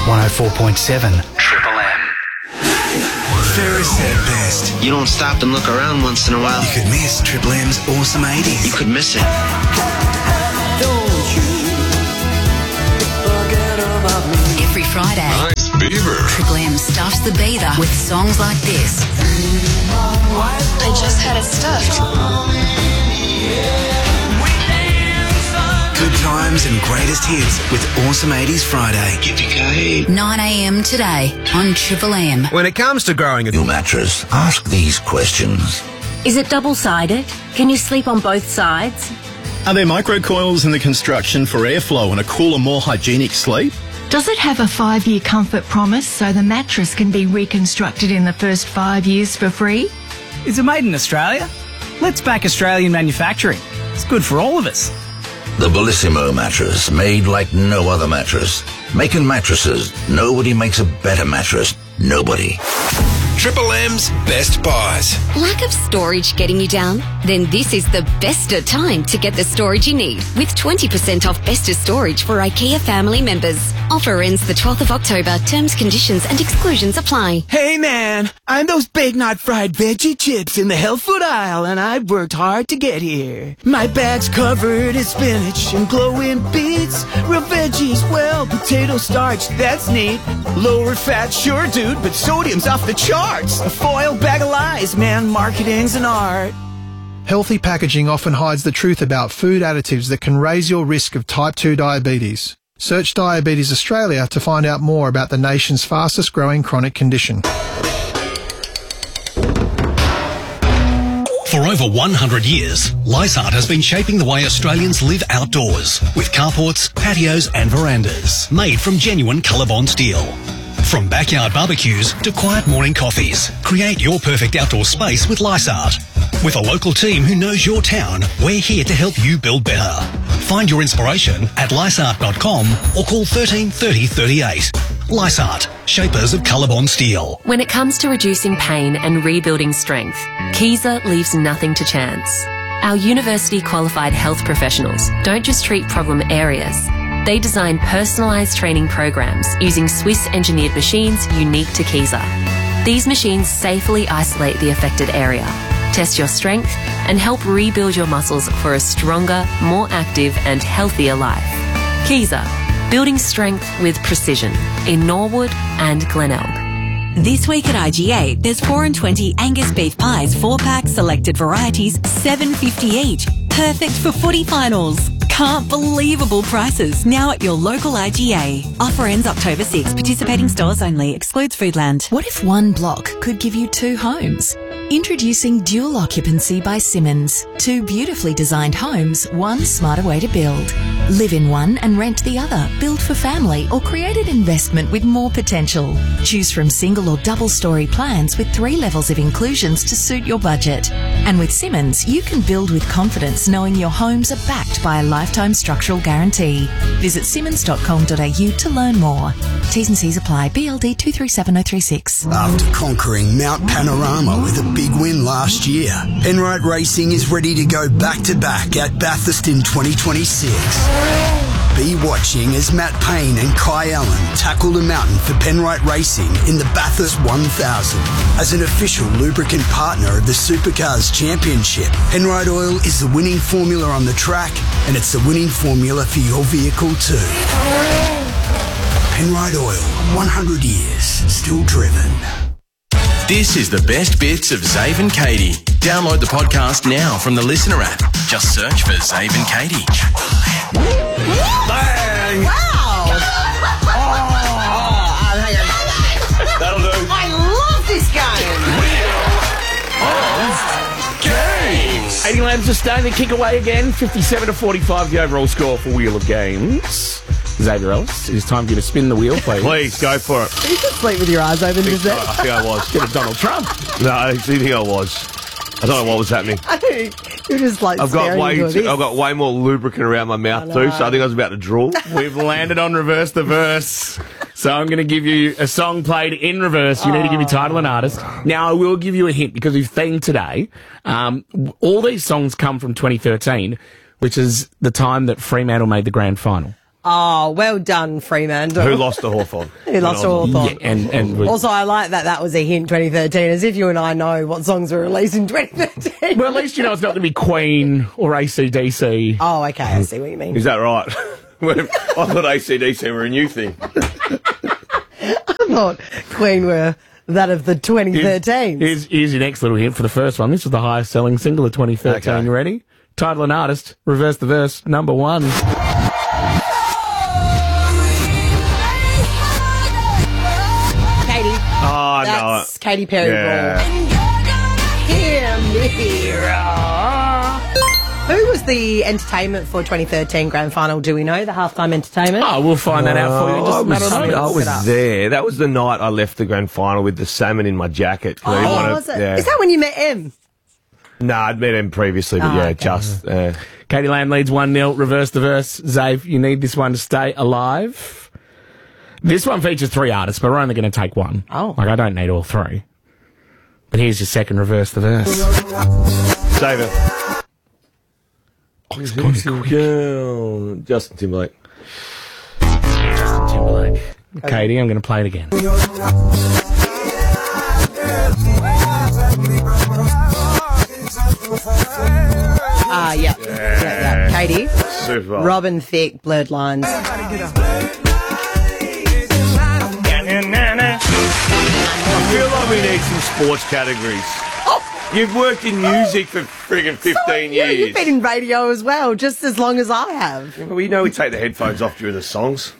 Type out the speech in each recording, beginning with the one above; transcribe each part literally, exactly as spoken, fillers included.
one oh four point seven Triple M. Ferris said best. You don't stop and look around once in a while. You could miss Triple M's Awesome eighties. You could miss it. Don't you forget about me. Every Friday, Nice beaver. Triple M stuffs the beaver with songs like this. I just had it stuffed. Good times and greatest hits with Awesome eighties Friday. Yippee-ki-yay. nine a m today on Triple M. When it comes to growing a Your mattress, ask these questions. Is it double-sided? Can you sleep on both sides? Are there microcoils in the construction for airflow and a cooler, more hygienic sleep? Does it have a five-year comfort promise so the mattress can be reconstructed in the first five years for free? Is it made in Australia? Let's back Australian manufacturing. It's good for all of us. The Bellissimo mattress, made like no other mattress. Making mattresses, nobody makes a better mattress. Nobody. Triple M's Best Buys. Lack of storage getting you down? Then this is the best time to get the storage you need with twenty percent off Best of Storage for IKEA family members. Offer ends the twelfth of October. Terms, conditions and exclusions apply. Hey man, I'm those big not fried veggie chips in the health food aisle and I worked hard to get here. My bag's covered in spinach and glowing beets. Real veggies, well, potato starch, that's neat. Lower fat, sure dude, but sodium's off the charts. A foil bag of lies, man, marketing's an art. Healthy packaging often hides the truth about food additives that can raise your risk of type two diabetes. Search Diabetes Australia to find out more about the nation's fastest growing chronic condition. For over one hundred years, Lysart has been shaping the way Australians live outdoors with carports, patios and verandas made from genuine Colorbond steel. From backyard barbecues to quiet morning coffees, create your perfect outdoor space with Lysart. With a local team who knows your town, we're here to help you build better. Find your inspiration at lysart dot com or call thirteen thirty thirty-eight. Lysart, shapers of Colorbond steel. When it comes to reducing pain and rebuilding strength, Kaiser leaves nothing to chance. Our university-qualified health professionals don't just treat problem areas. They design personalised training programs using Swiss-engineered machines unique to Kaiser. These machines safely isolate the affected area, test your strength, and help rebuild your muscles for a stronger, more active and healthier life. Kaiser, building strength with precision in Norwood and Glenelg. This week at I G A, there's four and twenty Angus beef pies, four pack, selected varieties, seven fifty each. Perfect for footy finals. Can't believable prices now at your local I G A. Offer ends October sixth. Participating stores only. Excludes Foodland. What if one block could give you two homes? Introducing Dual Occupancy by Simmons. Two beautifully designed homes, one smarter way to build. Live in one and rent the other. Build for family or create an investment with more potential. Choose from single or double story plans with three levels of inclusions to suit your budget. And with Simmons, you can build with confidence knowing your homes are backed by a lifetime structural guarantee. Visit simmons dot com dot a u to learn more. T's and C's apply. B L D two three seven oh three six. After conquering Mount Panorama with a big win last year, Penrite Racing is ready to go back-to-back at Bathurst in twenty twenty-six. Be watching as Matt Payne and Kai Allen tackle the mountain for Penrite Racing in the Bathurst one thousand. As an official lubricant partner of the Supercars Championship, Penrite Oil is the winning formula on the track, and it's the winning formula for your vehicle too. Penrite Oil, one hundred years, still driven. This is the best bits of Zave and Katie. Download the podcast now from the Listener app. Just search for Zave and Katie. Bang! Wow! Oh, hang on. That'll do. I love this game! Of games. eighty Lambs to stay. The kick away again. fifty-seven to forty-five, the overall score for Wheel of Games. Xavier Ellis, it is time for you to spin the wheel, please. Please, go for it. Are you just sleep with your eyes open, is that? I think I was. Get a Donald Trump. No, I think I was. I don't know what was happening. I think you're just like I've got staring way into too, this. I've got way more lubricant around my mouth too, so I think I was about to drool. We've landed on reverse the verse. So I'm going to give you a song played in reverse. You need to give me title and artist. Now, I will give you a hint because we've themed today. Um, all these songs come from twenty thirteen, which is the time that Fremantle made the grand final. Oh, well done, Fremantle. Who lost to Hawthorn? Who lost to Hawthorn. Yeah, and, and we- Also, I like that that was a hint twenty thirteen, as if you and I know what songs were released in twenty thirteen. well, at least you know it's not going to be Queen or A C D C. Oh, okay, I see what you mean. Is that right? I thought A C D C were a new thing. I thought Queen were that of the twenty thirteen. Here's, here's your next little hint for the first one. This was the highest selling single of twenty thirteen. Okay. You ready? Title and artist, reverse the verse, number one. Katy. Oh, That's no. Katy Perry. Yeah. Hear me roar. Who was the entertainment for twenty thirteen grand final? Do we know the halftime entertainment? Oh, we'll find that out for you in just I a matter was, of I minutes. was there. That was the night I left the grand final with the salmon in my jacket. Oh, Wanna- was it? yeah. Is that when you met M? No, I'd met him previously, but Oh, yeah, okay. just. Uh, Katie Lamb leads one nil. Reverse the verse. Zave, you need this one to stay alive. This one features three artists, but we're only going to take one. Oh. Like, I don't need all three. But here's your second reverse the verse. Save it. Oh, it's gone quick. Girl, Justin Timberlake. Justin Timberlake. Katie, I'm going to play it again. Ah, yeah. yeah. Yeah, yeah. Katie. Super. Robin Thicke, Blurred Lines. I feel like we need some sports categories. Oh. You've worked in music for friggin' fifteen Yeah, years. you've been in radio as well, just as long as I have. Well, you know we take the headphones off during the songs.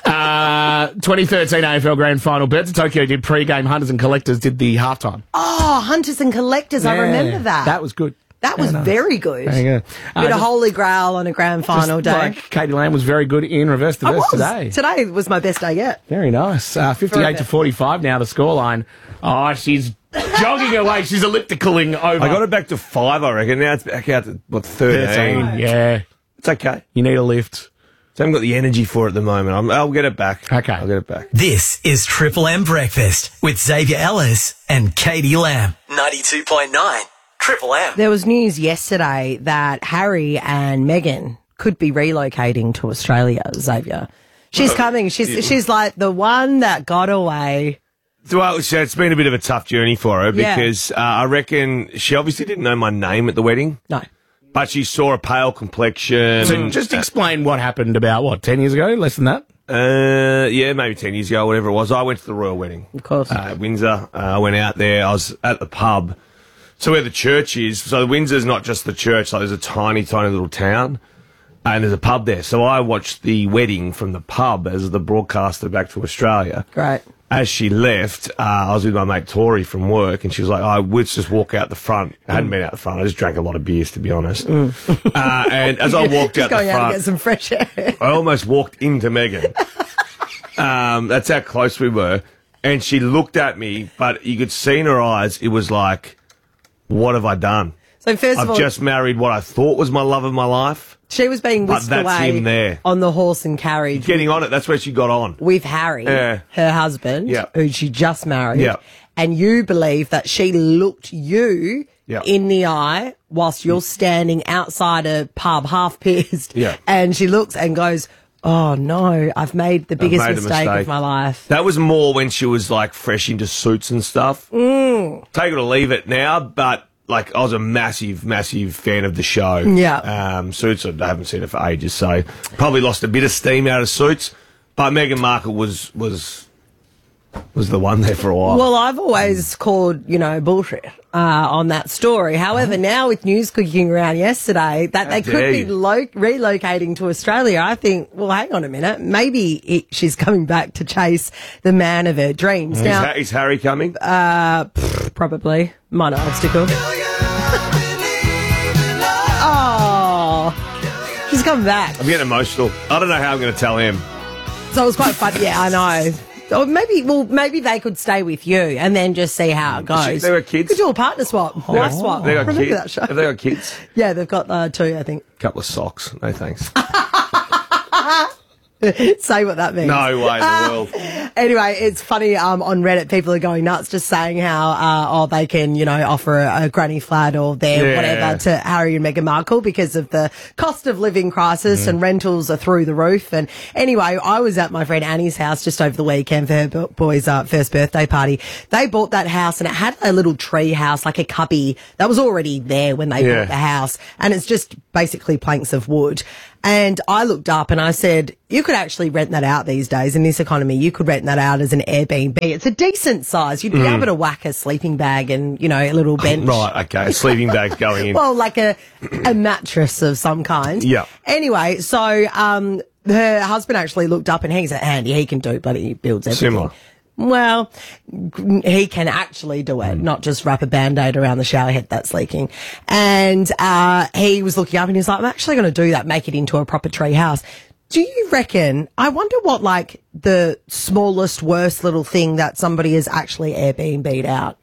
Uh, twenty thirteen A F L Grand Final. Birds of Tokyo did pre-game. Hunters and Collectors did the halftime. Oh, Hunters and Collectors, I Yeah, remember that. That was good. That was Yeah, nice. very good. There you go. Uh, Bit of just- Holy Grail on a grand final just day. Like Katie Lamb was very good in reverse the I verse was. today. Today was my best day yet. Very nice. Uh, fifty-eight to forty-five now the scoreline. Oh, she's jogging away. She's ellipticaling over. I got it back to five, I reckon. Now it's back out to, what, thirteen? thirteen. Yeah. It's okay. You need a lift. So I haven't got the energy for it at the moment. I'm, I'll get it back. Okay. I'll get it back. This is Triple M Breakfast with Xavier Ellis and Katie Lamb. ninety-two point nine Triple M. There was news yesterday that Harry and Meghan could be relocating to Australia, Xavier. She's coming. She's yeah. she's like the one that got away. Well, so it's been a bit of a tough journey for her Yeah. because uh, I reckon she obviously didn't know my name at the wedding. No. But she saw a pale complexion. So just explain what happened about, what, ten years ago? Less than that? Uh, yeah, maybe ten years ago, whatever it was. I went to the royal wedding. Of course. Uh, at Windsor. Uh, I went out there. I was at the pub. So where the church is, so Windsor's not just the church, like there's a tiny, tiny little town. And there's a pub there. So I watched the wedding from the pub as the broadcaster back to Australia. Great. As she left, uh, I was with my mate Tori from work, and she was like, "I would just walk out the front." I hadn't been out the front. I just drank a lot of beers, to be honest. Uh, and as I walked Just out the going out front, to get some fresh air. I almost walked into Megan. Um, that's how close we were. And she looked at me, but you could see in her eyes, it was like, what have I done? So first I've of all, just married what I thought was my love of my life. she was being But whisked that's away him there. on the horse and carriage Getting on it, that's where she got on. with Harry, Yeah. her husband, Yeah. who she just married. Yeah. And you believe that she looked you Yeah. in the eye whilst you're standing outside a pub, half pissed. Yeah. And she looks and goes, "Oh no, I've made the biggest made a mistake, mistake. of my life." That was more when she was like fresh into suits and stuff. Mm. Take it or leave it now, but like I was a massive, massive fan of the show. Yeah. Um, Suits, I haven't seen it for ages, so probably lost a bit of steam out of Suits. But Meghan Markle was was was the one there for a while. Well, I've always called, you know, bullshit uh, on that story. However, now with news cooking around yesterday that How they dare could be you. lo- relocating to Australia, I think, well, hang on a minute. Maybe it, she's coming back to chase the man of her dreams. is, Now, Ha- is Harry coming? uh, pff, probably. Minor obstacle. Oh, she's coming back. I'm getting emotional. I don't know how I'm going to tell him. So it was quite fun. Yeah, I know. Or maybe, well, maybe they could stay with you and then just see how it goes. They got kids? Could do a partner swap, wife swap. They got Remember kids. that show? Have they got kids? Yeah, they've got uh, two, I think. Couple of socks. No thanks. Say what that means. No way in the Uh, world. Anyway, it's funny um, on Reddit, people are going nuts just saying how, uh, oh, they can, you know, offer a, a granny flat or their Yeah. whatever to Harry and Meghan Markle because of the cost of living crisis Mm. and rentals are through the roof. And anyway, I was at my friend Annie's house just over the weekend for her bo- boy's uh, first birthday party. They bought that house and it had a little tree house, like a cubby that was already there when they Yeah. bought the house. And it's just basically planks of wood. And I looked up and I said, you could actually rent that out these days in this economy. You could rent that out as an Airbnb. It's a decent size. You'd be Mm. able to whack a sleeping bag and, you know, a little bench. Right, okay. A sleeping bag's going in. Well, like a, a mattress of some kind. Yeah. Anyway, so, um, her husband actually looked up and he's handy. He can do bloody builds everything. Similar. Well, he can actually do it, not just wrap a Band-Aid around the shower head that's leaking. And uh, he was looking up and he was like, I'm actually going to do that, make it into a proper tree house. Do you reckon, I wonder what, like, the smallest, worst little thing that somebody has actually Airbnb'd out?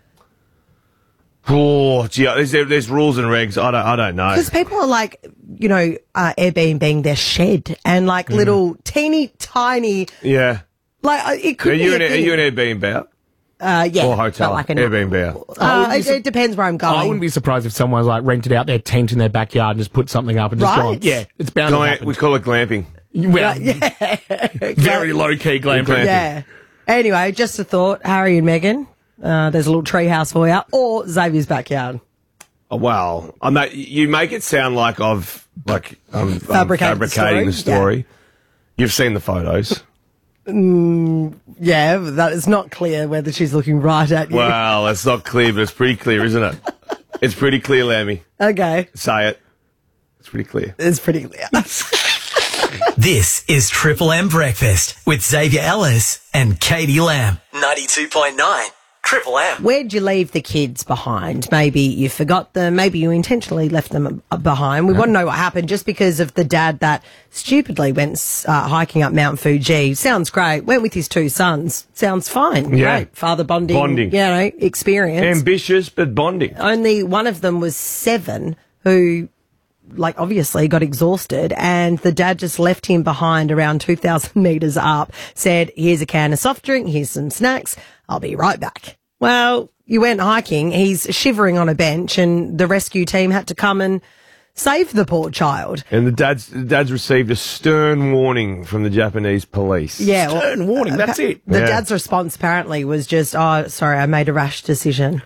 Oh, gee, there's, there's rules and regs. I don't, I don't know. Because people are like, you know, uh, Airbnbing their shed and like Mm. little teeny tiny, Yeah. like uh, it could Are be you, a an, are thing. you an Airbnb out? Uh, yeah. Or hotel? Not like an- Airbnb out. Uh, it, it depends where I'm going. I wouldn't be surprised if someone's like rented out their tent in their backyard and just put something up and just Right. gone. Yeah, it's bound to Glam- happen. we call it glamping. Well, yeah. very low key glamping. Yeah. Anyway, just a thought, Harry and Meghan, uh, there's a little tree house for you, or Xavier's backyard. Oh, well, I ma- you make it sound like I've like I'm, I'm Fabricated the fabricating the story. story. You've seen the photos. Mm, yeah, but that is not clear whether she's looking right at you. Well, it's not clear, but it's pretty clear, isn't it? It's pretty clear, Lammy. Okay. Say it. It's pretty clear. It's pretty clear. This is Triple M Breakfast with Xavier Ellis and Katie Lamb. ninety-two point nine Triple M. Where'd you leave the kids behind? Maybe you forgot them. Maybe you intentionally left them uh, behind. We want to know what happened just because of the dad that stupidly went uh, hiking up Mount Fuji. Sounds great. Went with his two sons. Sounds fine. Yeah. Great. Father bonding. Bonding. You know, experience. Ambitious, but bonding. Only one of them was seven who, like, obviously got exhausted, and the dad just left him behind around two thousand metres up, said, here's a can of soft drink, here's some snacks, I'll be right back. Well, you went hiking, he's shivering on a bench, and the rescue team had to come and save the poor child. And the dad's the dad's received a stern warning from the Japanese police. Yeah. well, Stern warning, that's it. The Yeah. dad's response apparently was just, oh, sorry, I made a rash decision.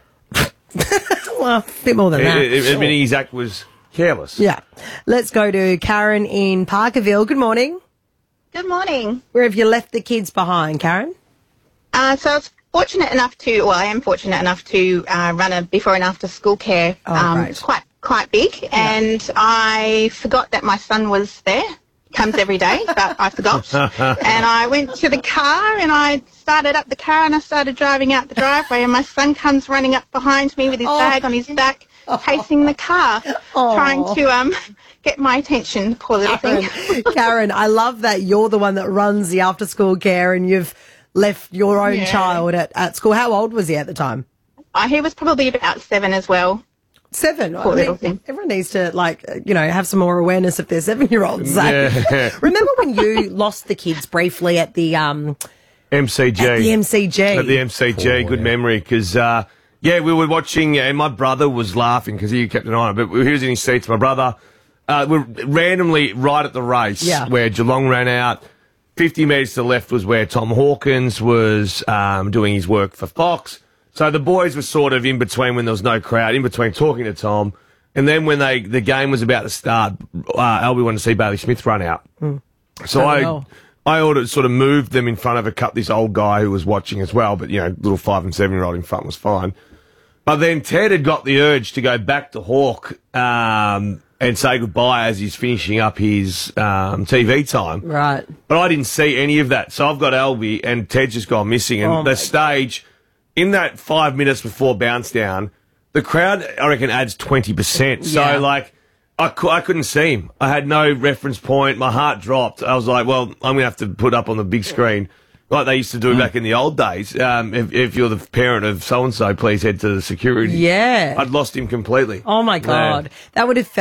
Well, a bit more than that. I- I- I mean, his act was careless. Yeah. Let's go to Karen in Parkerville. Good morning. Good morning. Where have you left the kids behind, Karen? Uh, so I was fortunate enough to, well, I am fortunate enough to uh, run a before and after school care. Oh, um, great. It's quite quite big, and I forgot that my son was there. Comes every day, but I forgot. And I went to the car and I started up the car and I started driving out the driveway, and my son comes running up behind me with his Oh. bag on his back, pacing the car, Oh. trying to um get my attention, poor little thing. Karen, Karen, I love that you're the one that runs the after school care and you've left your own Yeah. child at, at school. How old was he at the time? Uh, he was probably about seven as well. Seven. Poor I little mean, thing. everyone needs to, like, uh, you know, have some more awareness of their seven-year-olds. Yeah. Remember when you lost the kids briefly at the um M C G. at the M C G? At the M C G, good memory, because, uh, yeah, we were watching, and my brother was laughing because he kept an eye on it, but he was in his seats. My brother, uh, we're randomly right at the race Yeah. where Geelong ran out. fifty metres to the left was where Tom Hawkins was um, doing his work for Fox. So the boys were sort of in between when there was no crowd, in between talking to Tom. And then when they the game was about to start, uh, Albie wanted to see Bailey Smith run out. Mm. So Oh, I no. I ordered, sort of moved them in front of a cup, this old guy who was watching as well, but, you know, little five and seven year old in front was fine. But then Ted had got the urge to go back to Hawk um, and say goodbye as he's finishing up his um, T V time. Right. But I didn't see any of that. So I've got Albie and Ted's just gone missing. And Oh, my the stage, in that five minutes before bounce down, the crowd, I reckon, adds twenty percent. So, Yeah. like, I, cou- I couldn't see him. I had no reference point. My heart dropped. I was like, well, I'm going to have to put up on the big screen like they used to do back in the old days. Um, if, if you're the parent of so-and-so, please head to the security. Yeah. I'd lost him completely. Oh, my God. That would have felt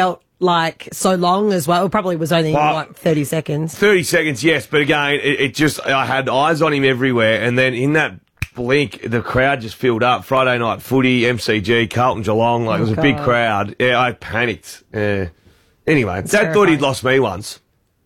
like so long as well? It probably was only Well, like thirty seconds. thirty seconds, yes, but again, it, it just, I had eyes on him everywhere, and then in that blink, the crowd just filled up. Friday night footy, M C G, Carlton Geelong, like Oh, it was a big God. crowd. Yeah, I panicked. Yeah. Anyway, Dad terrifying. thought he'd lost me once.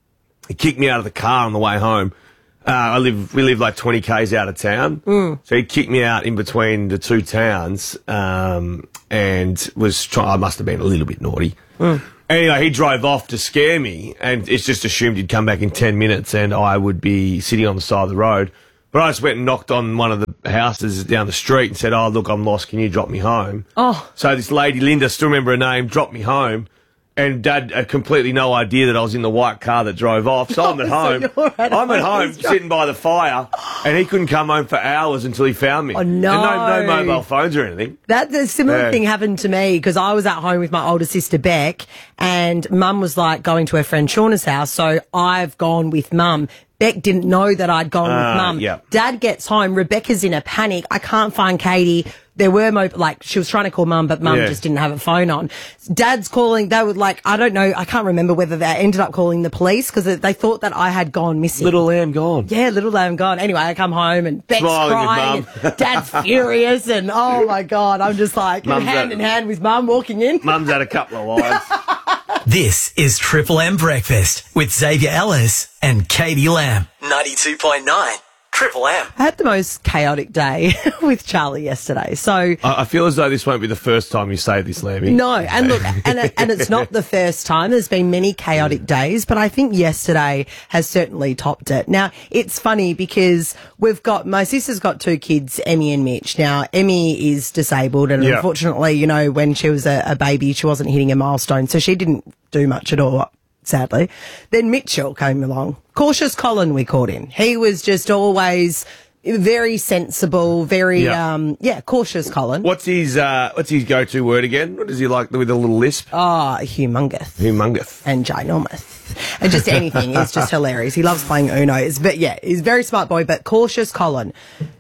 He kicked me out of the car on the way home. Uh, I live, we live like twenty kays out of town. Mm. So he kicked me out in between the two towns, um, and was trying, I must have been a little bit naughty. Mm. Anyway, he drove off to scare me, and it's just assumed he'd come back in ten minutes and I would be sitting on the side of the road. But I just went and knocked on one of the houses down the street and said, oh, look, I'm lost. Can you drop me home? Oh. So this lady, Linda, still remember her name, dropped me home. And Dad had completely no idea that I was in the white car that drove off. So I'm at So home. you're at I'm at home. home sitting by the fire, and he couldn't come home for hours until he found me. Oh, no. And no, no mobile phones or anything. That the similar Yeah. thing happened to me because I was at home with my older sister Beck, and Mum was like going to her friend Shauna's house, so I've gone with Mum. Beck didn't know that I'd gone Ah, with Mum. yeah. Dad gets home. Rebecca's in a panic. I can't find Katie. There were mo- like she was trying to call Mum, but Mum Yeah. just didn't have a phone on. Dad's calling. They were like, I don't know. I can't remember whether they ended up calling the police because they thought that I had gone missing. Little lamb gone. Yeah, little lamb gone. Anyway, I come home and Beck's Smiling with crying. Mum. And Dad's furious, and oh my God, I'm just like Mum's hand at- in hand with Mum walking in. Mum's had a couple of lives. This is Triple M Breakfast with Xavier Ellis and Katie Lamb. ninety-two point nine Triple M. I had the most chaotic day with Charlie yesterday. So I, I feel as though this won't be the first time you say this, Lammy. no, and look, and it, and it's not the first time. There's been many chaotic days, but I think yesterday has certainly topped it. Now it's funny because we've got my sister's got two kids, Emmy and Mitch. Now Emmy is disabled, and Yeah. unfortunately, you know, when she was a, a baby, she wasn't hitting a milestone, so she didn't do much at all. Sadly. Then Mitchell came along. Cautious Colin, we called him. He was just always very sensible, very, Yeah. um, yeah, cautious Colin. What's his uh, What's his go-to word again? What does he like with a little lisp? Oh, humongous. Humongous. And ginormous. And just anything. It's just hilarious. He loves playing Uno. It's, ve- yeah, he's a very smart boy, but cautious Colin.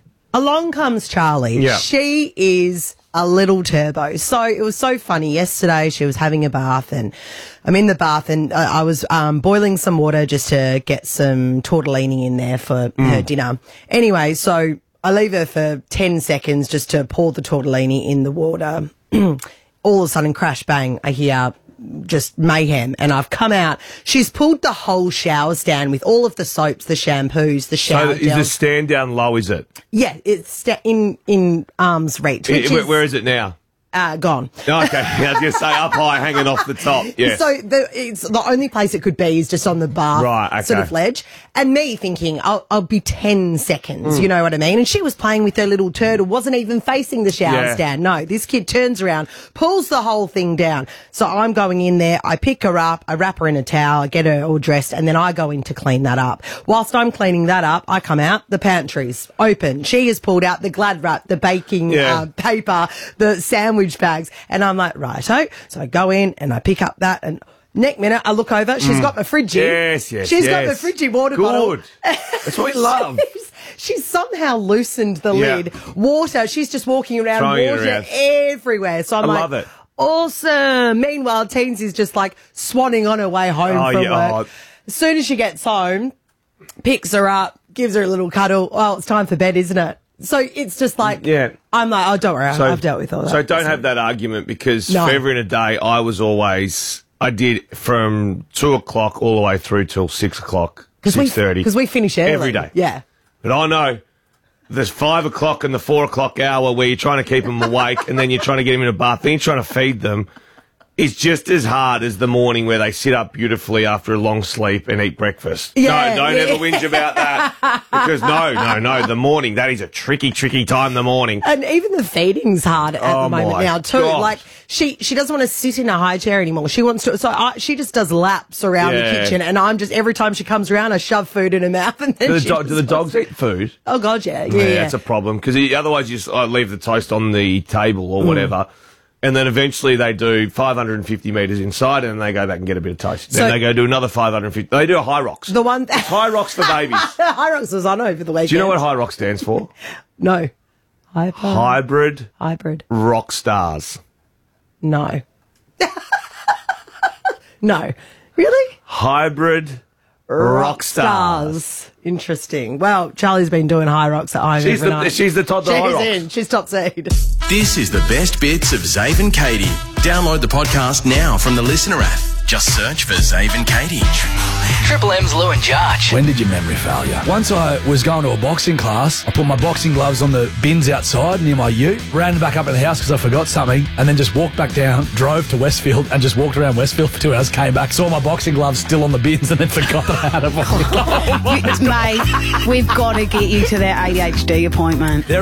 Along comes Charlie. Yeah. She is a little turbo. So it was so funny. Yesterday she was having a bath, and I'm in the bath, and uh, I was um, boiling some water just to get some tortellini in there for her dinner. Anyway, so I leave her for ten seconds just to pour the tortellini in the water. All of a sudden, crash bang, I hear just mayhem, and I've come out. She's pulled the whole shower stand with all of the soaps, the shampoos, the shower So is the gels. stand down low, is it? Yeah, it's sta- in in arm's reach. Which I- where- is, where is it now? uh, gone. Okay, I was going to say up high, hanging off the top. Yes. So the, it's the only place it could be is just on the bar Right, okay. sort of ledge. And me thinking, I'll, I'll be ten seconds, Mm. you know what I mean? And she was playing with her little turtle, wasn't even facing the shower Yeah. stand. No, this kid turns around, pulls the whole thing down. So I'm going in there, I pick her up, I wrap her in a towel, I get her all dressed, and then I go in to clean that up. Whilst I'm cleaning that up, I come out, the pantry's open. She has pulled out the Glad wrap, the baking Yeah. uh, paper, the sandwich bags, and I'm like, righto. So I go in and I pick up that, and next minute I look over, she's Mm. got my fridgie. Yes, yes, She's got yes. my fridgie water Good. bottle. That's what we love. She's, she's somehow loosened the Yeah. lid. Water, she's just walking around, Throwing it water around. everywhere. So I'm I like, love it. awesome. Meanwhile, Teens is just like swanning on her way home Oh, from yeah, work. oh. As soon as she gets home, picks her up, gives her a little cuddle. Well, it's time for bed, isn't it? So it's just like, Yeah. I'm like, oh, don't worry, I've dealt with all that. So don't have that argument because No. forever in a day, I was always, I did from two o'clock all the way through till six o'clock, we, six thirty. Because we finish early. Every day. Yeah. But I know there's five o'clock and the four o'clock hour where you're trying to keep them awake and then you're trying to get them in a bath, then you're trying to feed them. It's just as hard as the morning where they sit up beautifully after a long sleep and eat breakfast. Yeah, no, don't yeah. ever whinge about that. Because no, no, no, the morning, that is a tricky, tricky time, the morning. And even the feeding's hard at Oh, the moment my now too. gosh. Like she, she doesn't want to sit in a high chair anymore. She wants to. So I, she just does laps around Yeah. the kitchen, and I'm just every time she comes around, I shove food in her mouth, and then Do the, she do, do the just dogs wants- eat food? Oh god, yeah, yeah, Yeah, yeah. that's a problem because otherwise you just uh, leave the toast on the table or Mm. whatever. And then eventually they do five hundred fifty metres inside and then they go back and get a bit of toast. So- then they go do another five hundred fifty. They do a High Rocks. The one It's High Rocks for babies. High Rocks was on over the weekend. Do you know what High Rock stands for? No. Hyper. Hybrid Hybrid. Rock Stars. No. No. Really? Hybrid rock stars. stars. Interesting. Well, Charlie's been doing high rocks at home She's every the, night. she's the top of the high She's rocks. in. She's top seed. This is the best bits of Zave and Katie. Download the podcast now from the Listener app. Just search for Zave and Katie. Triple M's Lou and Jarch. When did your memory fail you? Once I was going to a boxing class, I put my boxing gloves on the bins outside near my ute, ran back up in the house because I forgot something, and then just walked back down, drove to Westfield, and just walked around Westfield for two hours, came back, saw my boxing gloves still on the bins, and then forgot that I had a boxing glove. Mate, we've got to get you to that A D H D appointment. They're